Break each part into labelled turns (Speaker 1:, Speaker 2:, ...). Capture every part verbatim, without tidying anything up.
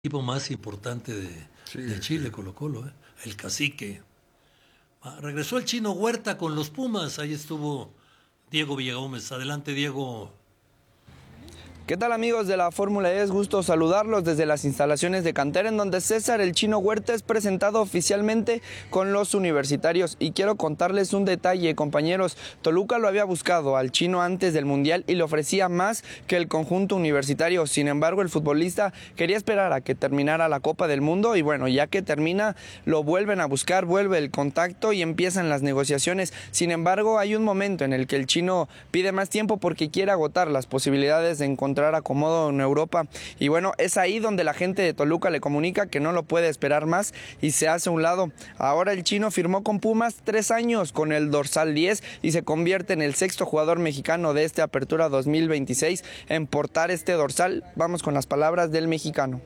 Speaker 1: equipo más importante de,
Speaker 2: Sí,
Speaker 1: de Chile,
Speaker 2: sí.
Speaker 1: Colo-Colo, ¿eh? El Cacique. Ah, regresó el Chino Huerta con los Pumas, ahí estuvo Diego Villagómez. Adelante, Diego.
Speaker 3: ¿Qué tal, amigos de la Fórmula E? Es gusto saludarlos desde las instalaciones de Cantera, en donde César el Chino Huerta es presentado oficialmente con los universitarios. Y quiero contarles un detalle, compañeros. Toluca lo había buscado al Chino antes del Mundial y le ofrecía más que el conjunto universitario. Sin embargo, el futbolista quería esperar a que terminara la Copa del Mundo y bueno, ya que termina, lo vuelven a buscar, vuelve el contacto y empiezan las negociaciones. Sin embargo, hay un momento en el que el Chino pide más tiempo porque quiere agotar las posibilidades de encontrar acomodo en Europa, y bueno, es ahí donde la gente de Toluca le comunica que no lo puede esperar más y se hace a un lado. Ahora el Chino firmó con Pumas tres años con el dorsal diez y se convierte en el sexto jugador mexicano de esta apertura dos mil veintiséis en portar este dorsal. Vamos con las palabras del mexicano.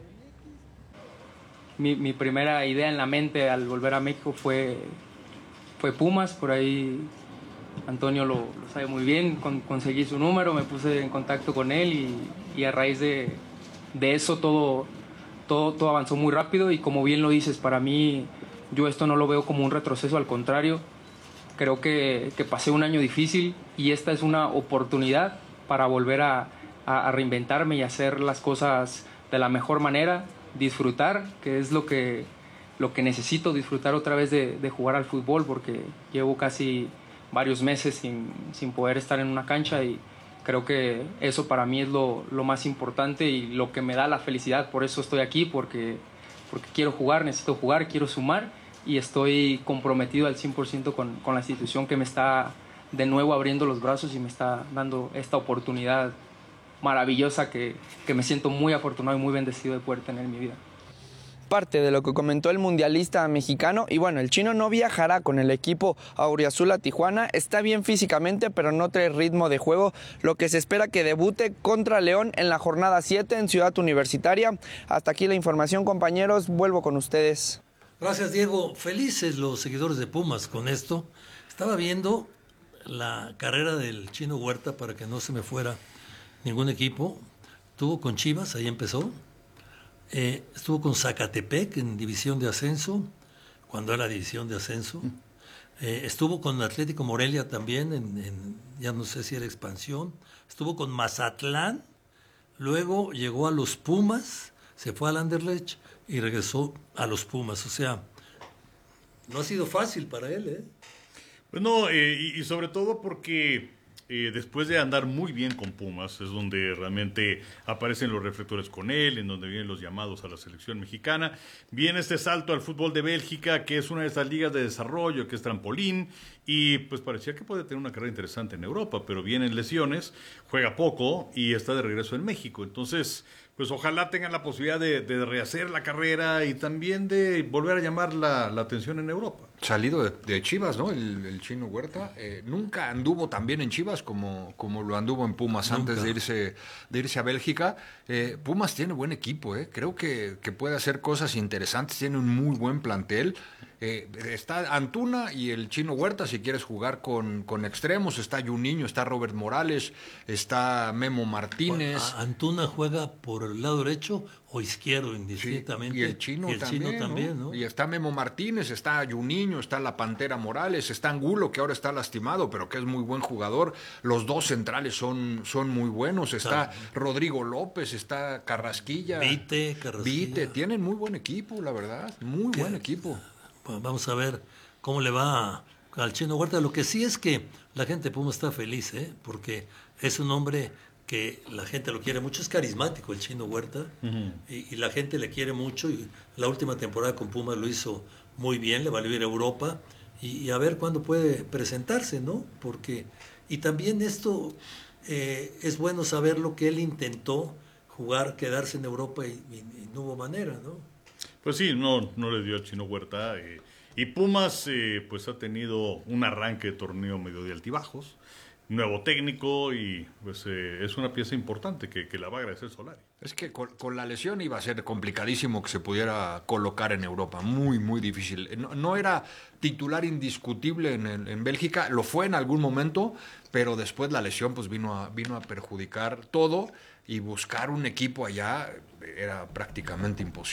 Speaker 4: Mi, mi primera idea en la mente al volver a México fue, fue Pumas. Por ahí Antonio lo, lo sabe muy bien, con, conseguí su número, me puse en contacto con él y, y a raíz de, de eso todo, todo, todo avanzó muy rápido. Y como bien lo dices, para mí yo esto no lo veo como un retroceso, al contrario, creo que, que pasé un año difícil y esta es una oportunidad para volver a, a, a reinventarme y hacer las cosas de la mejor manera, disfrutar, que es lo que, lo que necesito, disfrutar otra vez de, de jugar al fútbol, porque llevo casi varios meses sin, sin poder estar en una cancha y creo que eso para mí es lo, lo más importante y lo que me da la felicidad. Por eso estoy aquí, porque, porque quiero jugar, necesito jugar, quiero sumar y estoy comprometido al cien por ciento con, con la institución que me está de nuevo abriendo los brazos y me está dando esta oportunidad maravillosa que, que me siento muy afortunado y muy bendecido de poder tener en mi vida.
Speaker 3: Parte de lo que comentó el mundialista mexicano. Y bueno, el Chino no viajará con el equipo auriazul a Tijuana, está bien físicamente pero no trae ritmo de juego, lo que se espera que debute contra León en la jornada siete en Ciudad Universitaria. Hasta aquí la información, compañeros, vuelvo con ustedes.
Speaker 1: Gracias, Diego. Felices los seguidores de Pumas con esto. Estaba viendo la carrera del Chino Huerta para que no se me fuera ningún equipo. Tuvo con Chivas, ahí empezó. Eh, estuvo con Zacatepec en división de ascenso, cuando era división de ascenso. Eh, estuvo con Atlético Morelia también, en, en, ya no sé si era expansión. Estuvo con Mazatlán, luego llegó a los Pumas, se fue al Anderlecht y regresó a los Pumas. O sea, no ha sido fácil para él, ¿eh?
Speaker 5: Pues no, eh, y, y sobre todo porque eh, después de andar muy bien con Pumas, es donde realmente aparecen los reflectores con él, en donde vienen los llamados a la selección mexicana. Viene este salto al fútbol de Bélgica, que es una de esas ligas de desarrollo, que es trampolín, y pues parecía que puede tener una carrera interesante en Europa, pero vienen lesiones, juega poco y está de regreso en México. Entonces, pues ojalá tengan la posibilidad de, de rehacer la carrera y también de volver a llamar la, la atención en Europa.
Speaker 2: Salido de, de Chivas, ¿no? El, el Chino Huerta. Eh, nunca anduvo tan bien en Chivas como, como lo anduvo en Pumas. Nunca. Antes de irse, de irse a Bélgica. Eh, Pumas tiene buen equipo, ¿eh? Creo que, que puede hacer cosas interesantes. Tiene un muy buen plantel. Eh, está Antuna y el Chino Huerta, si quieres jugar con, con extremos. Está Juninho, está Robert Morales, está Memo Martínez.
Speaker 1: Bueno, Antuna juega por el lado derecho o izquierdo, indistintamente.
Speaker 2: Sí, y el Chino,
Speaker 1: y el
Speaker 2: también,
Speaker 1: Chino también,
Speaker 2: ¿no?
Speaker 1: ¿no?
Speaker 2: Y está Memo Martínez, está Juninho, está la Pantera Morales, está Angulo, que ahora está lastimado, pero que es muy buen jugador. Los dos centrales son, son muy buenos. Está sí. Rodrigo López, está Carrasquilla.
Speaker 1: Vite, Carrasquilla.
Speaker 2: Vite, tienen muy buen equipo, la verdad. Muy ¿Qué? Buen equipo.
Speaker 1: Pues vamos a ver cómo le va al Chino Huerta. Lo que sí es que la gente de Puma está feliz, ¿eh? Porque es un hombre que la gente lo quiere mucho, es carismático el Chino Huerta, uh-huh. y, y la gente le quiere mucho, y la última temporada con Pumas lo hizo muy bien, le va a ir a Europa, y, y a ver cuándo puede presentarse, ¿no? Porque, y también esto eh, es bueno saber lo que él intentó jugar, quedarse en Europa y, y, y no hubo manera, ¿no?
Speaker 5: Pues sí, no, no le dio al Chino Huerta, eh, y Pumas eh, pues ha tenido un arranque de torneo medio de altibajos, nuevo técnico y pues eh, es una pieza importante que, que la va a agradecer Solari.
Speaker 2: Es que con, con la lesión iba a ser complicadísimo que se pudiera colocar en Europa, muy muy difícil. No, no era titular indiscutible en, en, en Bélgica, lo fue en algún momento, pero después la lesión pues vino a, vino a perjudicar todo. y buscar un equipo allá era prácticamente imposible.